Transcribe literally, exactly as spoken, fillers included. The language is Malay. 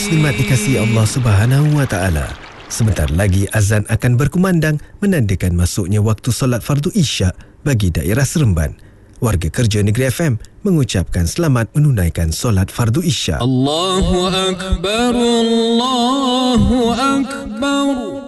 muslimat dikasihi Allah Subhanahu Wa Taala. Sebentar lagi azan akan berkumandang menandakan masuknya waktu solat fardu Isyak bagi daerah Seremban. Warga kerja Negeri F M mengucapkan selamat menunaikan solat fardu Isyak. Allahu Akbar, Allahu Akbar.